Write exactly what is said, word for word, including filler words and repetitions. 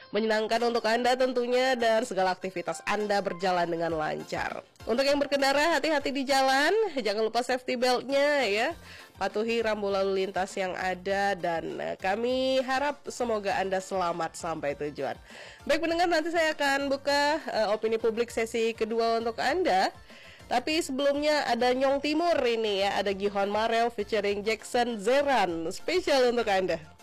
menyenangkan untuk Anda tentunya, dan segala aktivitas Anda berjalan dengan lancar. Untuk yang berkendara, hati-hati di jalan, jangan lupa safety beltnya ya, patuhi rambu lalu lintas yang ada, dan kami harap semoga Anda selamat sampai tujuan. Baik pendengar, nanti saya akan buka uh, opini publik sesi kedua untuk Anda. Tapi sebelumnya ada Nyong Timur ini ya, ada Gihon Marel featuring Jackson Zeran, spesial untuk Anda.